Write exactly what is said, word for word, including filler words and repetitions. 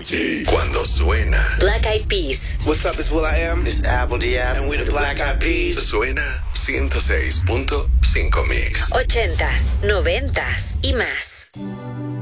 Cuando suena Black Eyed Peas. What's up, it's Will I Am. It's Apple D F. And we the Black Eyed Peas. suena ciento seis punto cinco Mix. Ochentas, noventas y más.